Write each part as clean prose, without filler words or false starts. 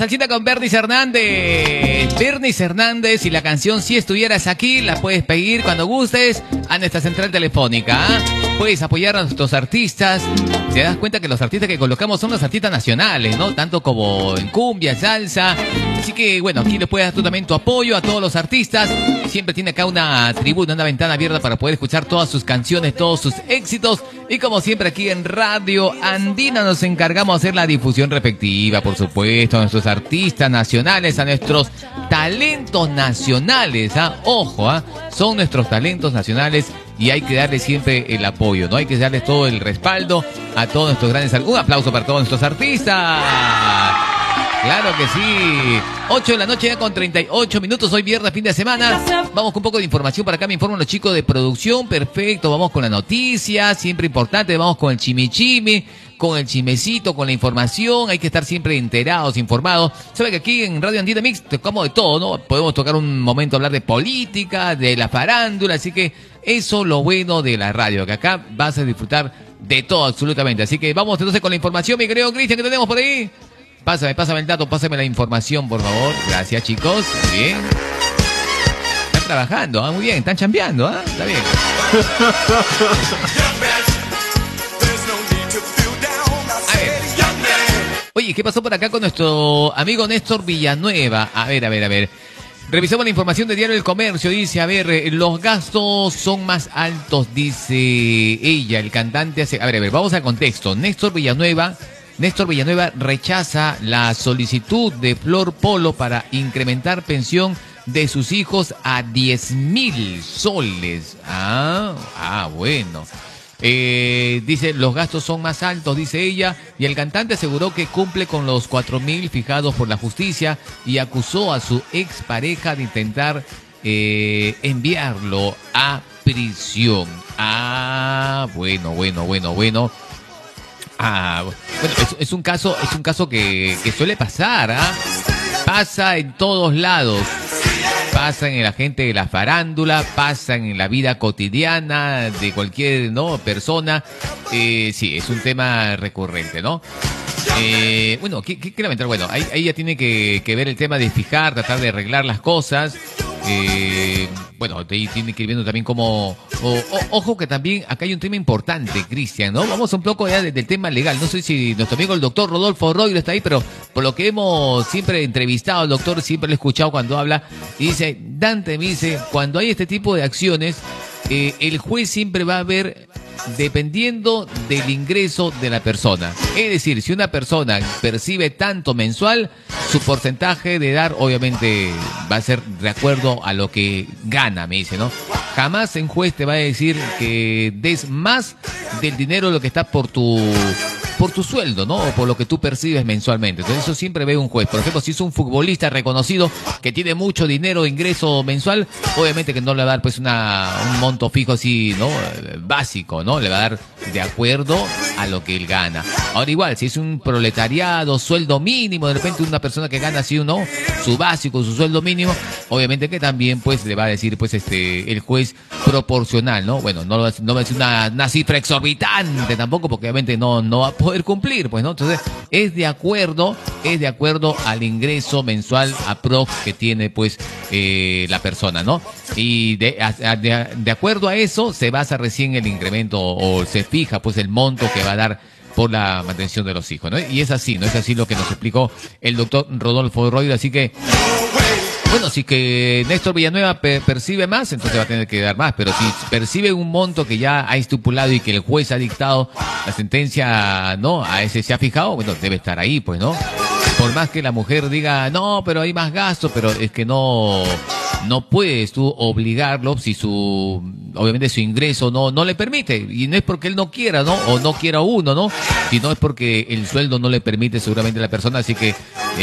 salsita con Bernis Hernández. Bernis Hernández, y la canción Si Estuvieras Aquí la puedes pedir cuando gustes a nuestra central telefónica. Puedes apoyar a nuestros artistas. Te das cuenta que los artistas que colocamos son los artistas nacionales, ¿no? Tanto como en cumbia, salsa. Así que, bueno, aquí le puedes dar tú también tu apoyo a todos los artistas. Siempre tiene acá una tribuna, una ventana abierta para poder escuchar todas sus canciones, todos sus éxitos. Y como siempre aquí en Radio Andina nos encargamos de hacer la difusión respectiva, por supuesto, a nuestros artistas nacionales, a nuestros talentos nacionales, ¿ah? Ojo, ¿ah? Son nuestros talentos nacionales y hay que darles siempre el apoyo, ¿no? Hay que darles todo el respaldo a todos nuestros grandes... Un aplauso para todos nuestros artistas. Claro que sí. 8 de la noche ya con 38 minutos. Hoy viernes, fin de semana. Vamos con un poco de información. Para acá me informan los chicos de producción. Perfecto. Vamos con la noticia. Siempre importante. Vamos con el chimichimi, con el chimecito, con la información. Hay que estar siempre enterados, informados. Sabe que aquí en Radio Andina Mix tocamos de todo, ¿no? Podemos tocar un momento, hablar de política, de la farándula. Así que eso es lo bueno de la radio, que acá vas a disfrutar de todo absolutamente. Así que vamos entonces con la información, mi querido Cristian, que tenemos por ahí. Pásame el dato, pásame la información, por favor. Gracias, chicos. Muy bien. Están trabajando, ¿ah? Muy bien. Están chambeando, ¿ah? Está bien. A ver. Oye, ¿qué pasó por acá con nuestro amigo Néstor Villanueva? A ver. Revisamos la información del Diario del Comercio. Dice, a ver, los gastos son más altos, dice ella, el cantante hace... A ver, vamos al contexto. Néstor Villanueva rechaza la solicitud de Flor Polo para incrementar pensión de sus hijos a 10.000 soles. Bueno. Dice, los gastos son más altos, dice ella, y el cantante aseguró que cumple con los 4.000 fijados por la justicia y acusó a su expareja de intentar enviarlo a prisión. Bueno. Bueno, es un caso que suele pasar, ¿ah? Pasa en todos lados. Pasa en la gente de la farándula, pasa en la vida cotidiana de cualquier, ¿no?, persona. Sí, es un tema recurrente, ¿no? Bueno, ¿qué lamentar? Bueno, ahí ya tiene que ver el tema de fijar, tratar de arreglar las cosas. Bueno, ahí tiene que ir viendo también como... ojo que también acá hay un tema importante, Cristian, ¿no? Vamos un poco ya del tema legal. No sé si nuestro amigo el doctor Rodolfo Roy está ahí, pero por lo que hemos siempre entrevistado al doctor, siempre lo he escuchado cuando habla, y dice, Dante me dice, cuando hay este tipo de acciones, el juez siempre va a ver dependiendo del ingreso de la persona. Es decir, si una persona percibe tanto mensual, su porcentaje de dar obviamente va a ser de acuerdo a lo que gana, me dice, ¿no? Jamás un juez te va a decir que des más del dinero de lo que está por tu sueldo, ¿no? O por lo que tú percibes mensualmente. Entonces eso siempre ve un juez. Por ejemplo, si es un futbolista reconocido que tiene mucho dinero de ingreso mensual, obviamente que no le va a dar pues un monto fijo así, ¿no? Básico, ¿no? Le va a dar de acuerdo a lo que él gana. Ahora igual, si es un proletariado, sueldo mínimo, de repente una persona que gana así, ¿no?, su básico, su sueldo mínimo, obviamente que también pues le va a decir pues el juez proporcional, ¿no? Bueno, no va a decir una cifra exorbitante tampoco, porque obviamente no va a poder cumplir, pues, ¿no? Entonces, es de acuerdo al ingreso mensual aprox que tiene pues la persona, ¿no? Y de acuerdo a eso se basa recién el incremento o se fija pues el monto que va a dar por la mantención de los hijos, ¿no? Y es así, ¿no? Es así lo que nos explicó el doctor Rodolfo Roy, así que... Bueno, si que Néstor Villanueva percibe más, entonces va a tener que dar más, pero si percibe un monto que ya ha estipulado y que el juez ha dictado la sentencia, ¿no?, a ese se ha fijado, bueno, debe estar ahí, pues, ¿no? Por más que la mujer diga, no, pero hay más gastos, pero es que no puedes tú obligarlo si obviamente su ingreso no le permite, y no es porque él no quiera, ¿no?, o no quiera uno, ¿no?, sino es porque el sueldo no le permite seguramente a la persona, así que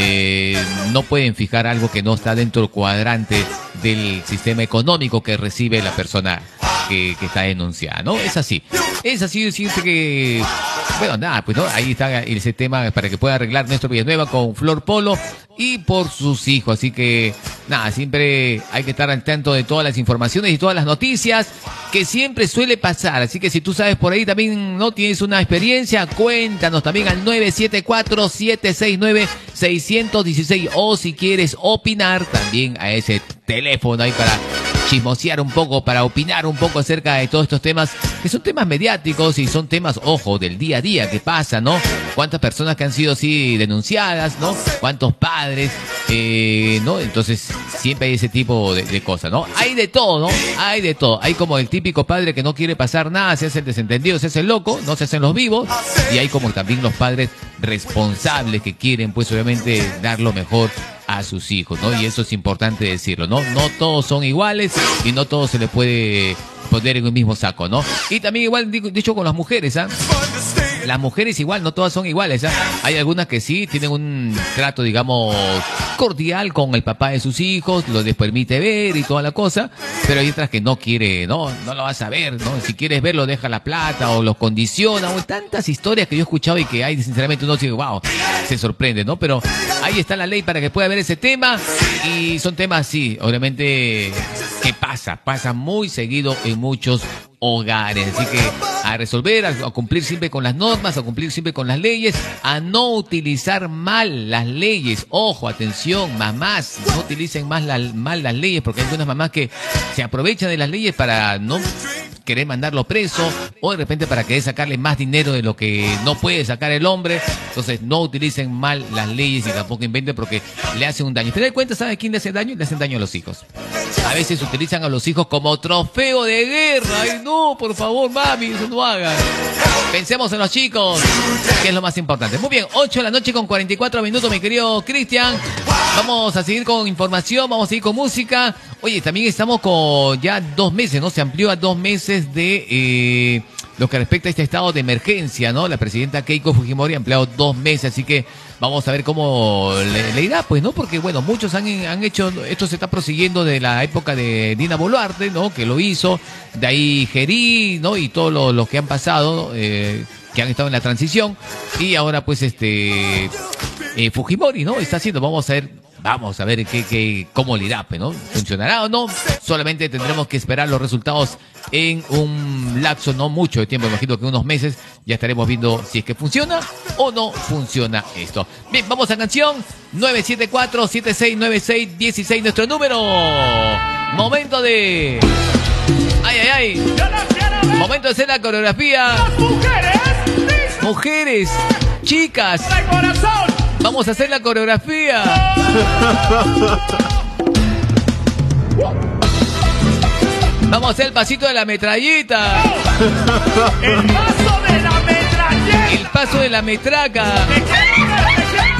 no pueden fijar algo que no está dentro del cuadrante del sistema económico que recibe la persona que está denunciada, ¿no? Es así, siente que... Bueno, nada, pues no, ahí está ese tema para que pueda arreglar Néstor Villanueva con Flor Polo y por sus hijos. Así que, nada, siempre hay que estar al tanto de todas las informaciones y todas las noticias que siempre suele pasar. Así que si tú sabes por ahí también, no tienes una experiencia, cuéntanos también al 974-769-592. 616. O si quieres opinar, también a ese teléfono ahí para chismosear un poco, para opinar un poco acerca de todos estos temas, que son temas mediáticos y son temas, ojo, del día a día que pasa, ¿no? Cuántas personas que han sido así denunciadas, ¿no? Cuántos padres, ¿no? Entonces, siempre hay ese tipo de cosas, ¿no? Hay de todo, ¿no? Hay de todo. Hay como el típico padre que no quiere pasar nada, se hace el desentendido, se hace el loco, no se hacen los vivos. Y hay como también los padres responsables que quieren, pues, obviamente, dar lo mejor a sus hijos, ¿no? Y eso es importante decirlo, ¿no? No todos son iguales y no todos se les puede poner en el mismo saco, ¿no? Y también igual dicho con las mujeres, ¿ah? Las mujeres igual, no todas son iguales, ¿ah? Hay algunas que sí tienen un trato, digamos, cordial con el papá de sus hijos, lo les permite ver y toda la cosa, pero hay otras que no quiere, no lo vas a ver, ¿no? Si quieres verlo, deja la plata o los condiciona, o tantas historias que yo he escuchado y que hay, sinceramente, uno dice, wow, se sorprende, ¿no? Pero ahí está la ley para que pueda ver ese tema, y son temas, sí, obviamente, que pasa muy seguido en muchos hogares. Así que a resolver, a cumplir siempre con las normas, a cumplir siempre con las leyes, a no utilizar mal las leyes. Ojo, atención, mamás, no utilicen mal las leyes, porque hay algunas mamás que se aprovechan de las leyes para no querer mandarlo preso, o de repente para querer sacarle más dinero de lo que no puede sacar el hombre. Entonces no utilicen mal las leyes y tampoco inventen, porque le hacen un daño. ¿Te das cuenta? ¿Sabes quién le hace daño? Le hacen daño a los hijos. A veces utilizan a los hijos como trofeo de guerra. Ay, no, por favor, mami, eso no hagan. Pensemos en los chicos, que es lo más importante. Muy bien, 8 de la noche con 44 minutos, mi querido Cristian. Vamos a seguir con información, vamos a seguir con música. Oye, también estamos con ya 2 meses, ¿no? Se amplió a 2 meses de lo que respecta a este estado de emergencia, ¿no? La presidenta Keiko Fujimori ha empleado 2 meses, así que vamos a ver cómo le irá, pues, ¿no? Porque, bueno, muchos han hecho, esto se está prosiguiendo de la época de Dina Boluarte, ¿no? Que lo hizo, de ahí Gerí, ¿no? Y todos los que han pasado, que han estado en la transición, y ahora, pues, Fujimori, ¿no? Está haciendo, vamos a ver cómo le irá, ¿no? ¿Funcionará o no? Solamente tendremos que esperar los resultados en un lapso no mucho de tiempo, imagino que unos meses ya estaremos viendo si es que funciona o no funciona esto. Bien, vamos a canción 974-7696-16, nuestro número. Momento de... ¡Ay! Momento de hacer la coreografía. Mujeres, chicas, vamos a hacer la coreografía. Vamos a hacer el pasito de la metrallita. El paso de la metralleta. El paso de la metraca.